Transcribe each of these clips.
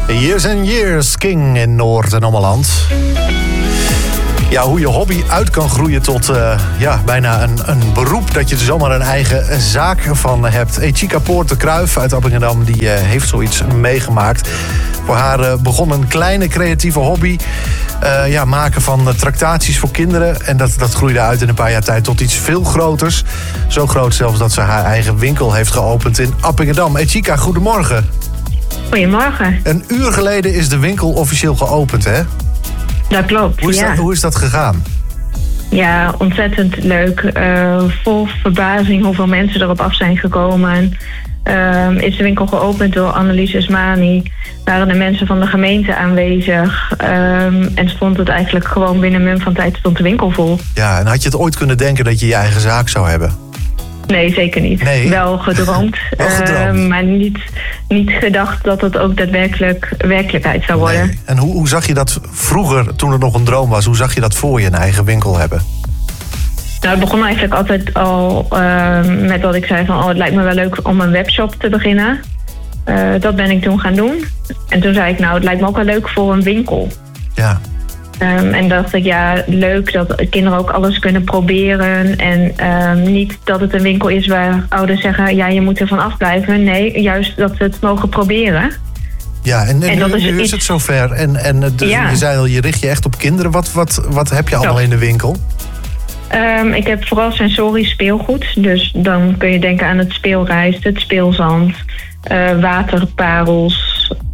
Years and Years, King in Noord- en Ommeland. Ja, hoe je hobby uit kan groeien tot bijna een beroep. Dat je er zomaar een eigen zaak van hebt. Echika Poort de Kruif uit Appingedam die heeft zoiets meegemaakt. Voor haar begon een kleine creatieve hobby. Maken van tractaties voor kinderen. En dat groeide uit in een paar jaar tijd tot iets veel groters. Zo groot zelfs dat ze haar eigen winkel heeft geopend in Appingedam. Echika, goedemorgen. Goedemorgen. Een uur geleden is de winkel officieel geopend, hè? Dat klopt, Hoe is dat gegaan? Ja, ontzettend leuk. Vol verbazing hoeveel mensen erop af zijn gekomen. Is de winkel geopend door Annelies Esmani. Waren de mensen van de gemeente aanwezig. En stond het eigenlijk gewoon binnen mum van tijd stond de winkel vol. Ja, en had je het ooit kunnen denken dat je je eigen zaak zou hebben? Nee, zeker niet. Nee. Wel gedroomd. Maar niet gedacht dat het ook daadwerkelijk werkelijkheid zou worden. Nee. En hoe zag je dat vroeger, toen het nog een droom was? Hoe zag je dat voor je, een eigen winkel hebben? Nou, het begon eigenlijk altijd al met wat ik zei van... het lijkt me wel leuk om een webshop te beginnen. Dat ben ik toen gaan doen. En toen zei ik, het lijkt me ook wel leuk voor een winkel. Ja. En dacht ik, leuk dat kinderen ook alles kunnen proberen. En niet dat het een winkel is waar ouders zeggen... je moet er van afblijven. Nee, juist dat ze het mogen proberen. Ja, en nu is het zover. Je zei al, je richt je echt op kinderen. Wat heb je allemaal in de winkel? Ik heb vooral sensorisch speelgoed. Dus dan kun je denken aan het speelrijst, het speelzand... waterparels...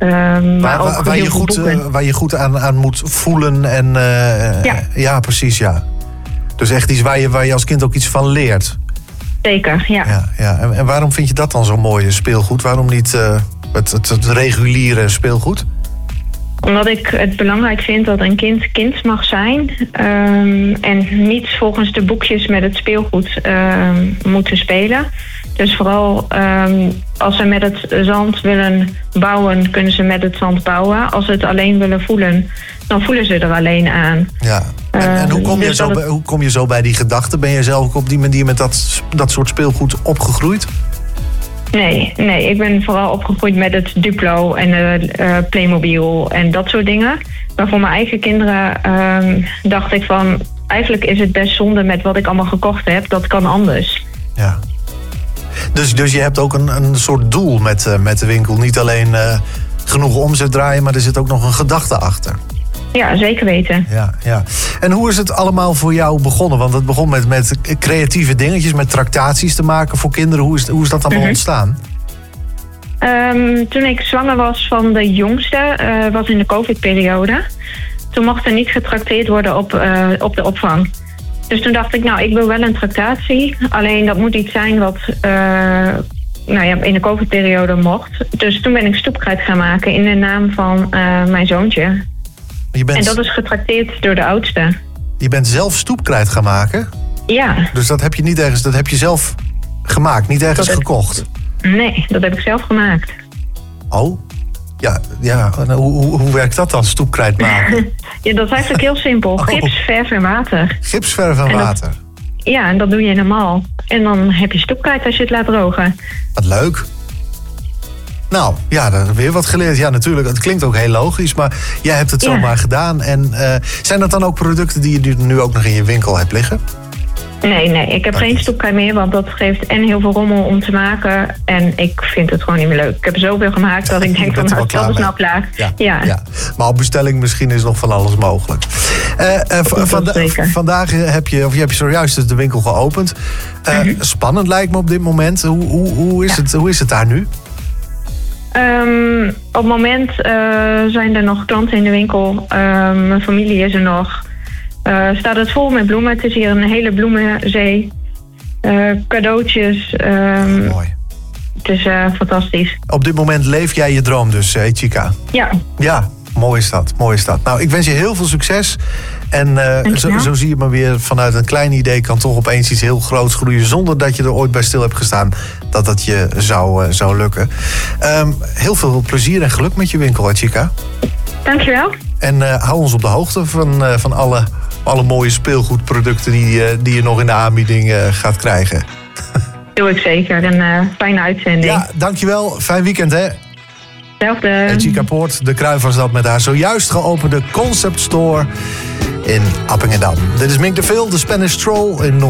waar je goed aan moet voelen. En, ja, precies, ja. Dus echt iets waar je als kind ook iets van leert. Zeker, ja. En waarom vind je dat dan zo mooi, speelgoed? Waarom niet het reguliere speelgoed? Omdat ik het belangrijk vind dat een kind mag zijn. En niet volgens de boekjes met het speelgoed moeten spelen. Dus vooral als ze met het zand willen bouwen, kunnen ze met het zand bouwen. Als ze het alleen willen voelen, dan voelen ze er alleen aan. Ja. En hoe kom je zo bij die gedachte? Ben je zelf ook op die manier met dat soort speelgoed opgegroeid? Nee, ik ben vooral opgegroeid met het Duplo en Playmobil en dat soort dingen. Maar voor mijn eigen kinderen dacht ik van... eigenlijk is het best zonde met wat ik allemaal gekocht heb. Dat kan anders. Ja. Dus je hebt ook een soort doel met de winkel. Niet alleen genoeg omzet draaien, maar er zit ook nog een gedachte achter. Ja, zeker weten. Ja. En hoe is het allemaal voor jou begonnen? Want het begon met creatieve dingetjes, met tractaties te maken voor kinderen. Hoe is dat allemaal ontstaan? Toen ik zwanger was van de jongste, was in de COVID-periode. Toen mocht er niet getrakteerd worden op de opvang. Dus toen dacht ik, ik wil wel een tractatie. Alleen dat moet iets zijn wat in de COVID-periode mocht. Dus toen ben ik stoepkruid gaan maken in de naam van mijn zoontje. En dat is getrakteerd door de oudste. Je bent zelf stoepkruid gaan maken? Ja. Dus dat heb je niet ergens, dat heb je zelf gemaakt, niet ergens gekocht? Nee, dat heb ik zelf gemaakt. Oh? Ja. Hoe werkt dat dan, stoepkruid maken? Ja, dat is eigenlijk heel simpel. Gips, verf en water. Gips, verf en water? En dat doe je normaal. En dan heb je stoepkruid als je het laat drogen. Wat leuk. Nou, ja, dan heb ik weer wat geleerd. Ja, natuurlijk, het klinkt ook heel logisch, maar jij hebt het zomaar gedaan. En zijn dat dan ook producten die je nu ook nog in je winkel hebt liggen? Nee, ik heb geen stoepkruid meer, want dat geeft heel veel rommel om te maken. En ik vind het gewoon niet meer leuk. Ik heb zoveel gemaakt dat ik denk van, het is snel klaar. Ja. Maar op bestelling misschien is nog van alles mogelijk. Vandaag heb je zojuist de winkel geopend. Spannend lijkt me op dit moment. Hoe is het daar nu? Op het moment zijn er nog klanten in de winkel. Mijn familie is er nog. Staat het vol met bloemen. Het is hier een hele bloemenzee. Cadeautjes. Mooi. Het is fantastisch. Op dit moment leef jij je droom dus, Echika? Ja. Ja, mooi is dat. Nou, ik wens je heel veel succes. En zo zie je maar weer, vanuit een klein idee kan toch opeens iets heel groots groeien, zonder dat je er ooit bij stil hebt gestaan dat je zou lukken. Heel veel plezier en geluk met je winkel, Echika. Dankjewel. En hou ons op de hoogte van alle mooie speelgoedproducten die je nog in de aanbieding gaat krijgen. Doe ik zeker. Een fijne uitzending. Ja, dankjewel. Fijn weekend, hè? Hetzelfde. Chica Poort, de Kruif was dat met haar zojuist geopende Concept Store in Appingedam. Dit is Mink de Veel, de Spanish Stroll in Noord.